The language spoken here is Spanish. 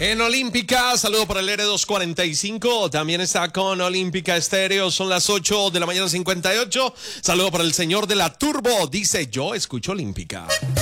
En Olímpica, saludo para el R245, también está con Olímpica Estéreo, son las 8 de la mañana 58. Saludo para el señor de la Turbo, dice yo escucho Olímpica.